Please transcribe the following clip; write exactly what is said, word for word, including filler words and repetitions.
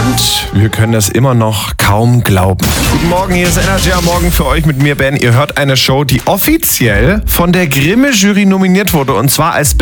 Und wir können es immer noch kaum glauben. Guten Morgen, hier ist Energy am Morgen für euch mit mir, Ben. Ihr hört eine Show, die offiziell von der Grimme-Jury nominiert wurde. Und zwar als